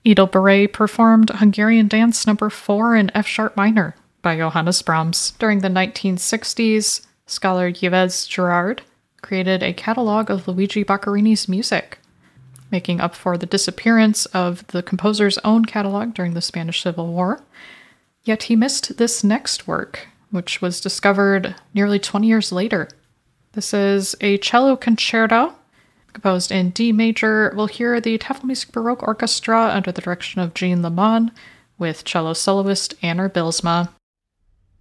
Edelberet performed Hungarian Dance No. 4 in F-sharp minor by Johannes Brahms. During the 1960s, scholar Yves Girard created a catalog of Luigi Boccherini's music, making up for the disappearance of the composer's own catalog during the Spanish Civil War. Yet he missed this next work, which was discovered nearly 20 years later. This is a cello concerto composed in D major. We'll hear the Tafelmusik Baroque Orchestra under the direction of Jean Lemon with cello soloist Anner Bylsma.